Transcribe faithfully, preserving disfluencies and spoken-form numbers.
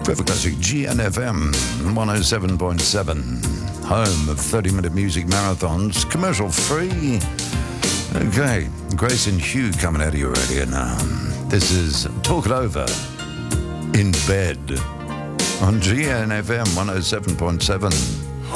Forever Classic G N F M one oh seven point seven, home of thirty-minute music marathons, commercial free. Okay, Grace and Hugh coming out of your radio now. This is Talk It Over in Bed on G N F M one oh seven point seven.